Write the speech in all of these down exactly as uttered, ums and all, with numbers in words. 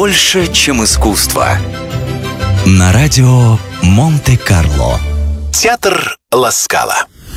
больше, чем искусство. На радио Монте-Карло. Театр Ла Скала.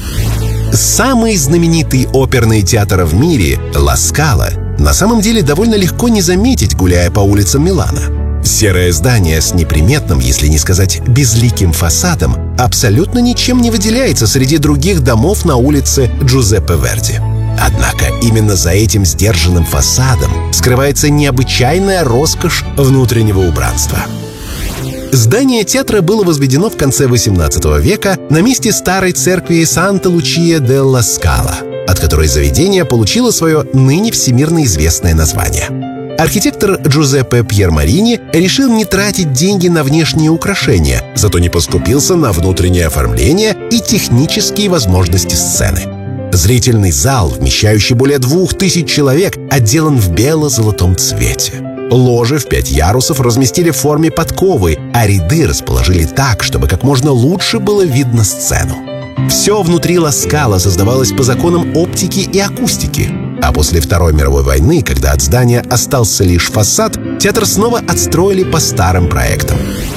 Самый знаменитый оперный театр в мире — Ла Скала на самом деле довольно легко не заметить, гуляя по улицам Милана. Серое здание с неприметным, если не сказать безликим фасадом, абсолютно ничем не выделяется среди других домов на улице Джузеппе Верди. Однако именно за этим сдержанным фасадом скрывается необычайная роскошь внутреннего убранства. Здание театра было возведено в конце восемнадцатого века на месте старой церкви Санта-Лучия-делла Скала, от которой заведение получило свое ныне всемирно известное название. Архитектор Джузеппе Пьермарини решил не тратить деньги на внешние украшения, зато не поскупился на внутреннее оформление и технические возможности сцены. Зрительный зал, вмещающий более двух тысяч человек, отделан в бело-золотом цвете. Ложи в пять ярусов разместили в форме подковы, а ряды расположили так, чтобы как можно лучше было видно сцену. Все внутри Ла Скала создавалось по законам оптики и акустики. А после Второй мировой войны, когда от здания остался лишь фасад, театр снова отстроили по старым проектам.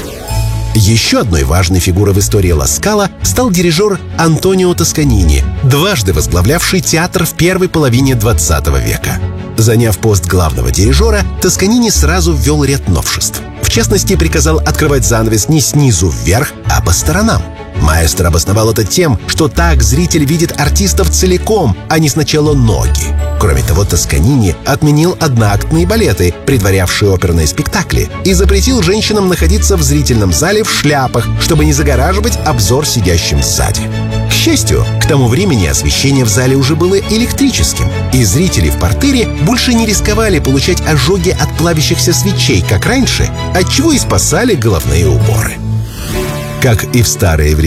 Еще одной важной фигурой в истории Ла Скала стал дирижер Антонио Тосканини, дважды возглавлявший театр в первой половине двадцатого века. Заняв пост главного дирижера, Тосканини сразу ввел ряд новшеств. В частности, приказал открывать занавес не снизу вверх, а по сторонам. Маэстро обосновал это тем, что так зритель видит артистов целиком, а не сначала ноги. Кроме того, Тосканини отменил одноактные балеты, предварявшие оперные спектакли, и запретил женщинам находиться в зрительном зале в шляпах, чтобы не загораживать обзор сидящим сзади. К счастью, к тому времени освещение в зале уже было электрическим, и зрители в партере больше не рисковали получать ожоги от плавящихся свечей, как раньше, отчего и спасали головные уборы. Как и в старые времена,